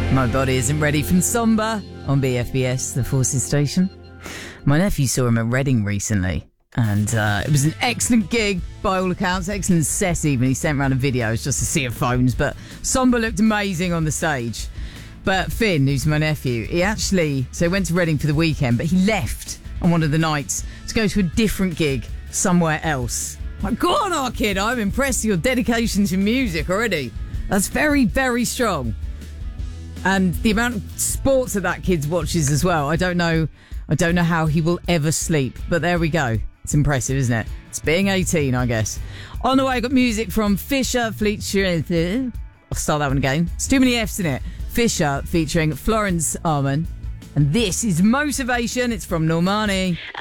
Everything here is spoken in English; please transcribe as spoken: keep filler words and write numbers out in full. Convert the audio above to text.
My Body Isn't Ready from Somber on B F B S, the Forces station. My nephew saw him at Reading recently, and uh, it was an excellent gig by all accounts, excellent set even. He sent around a video, it's just a sea of phones, but Somber looked amazing on the stage. But Finn, who's my nephew, he actually, so he went to Reading for the weekend, but he left on one of the nights to go to a different gig somewhere else. Like, go on, our kid, I'm impressed with your dedication to music already. That's very, very strong. And the amount of sports that that kid watches as well, I don't know I don't know how he will ever sleep, but there we go. It's impressive, isn't it? It's being eighteen, I guess. On the way, I got music from Fisher featuring... I'll start that one again. It's too many F's in it. Fisher featuring Florence Arman. And this is Motivation. It's from Normani.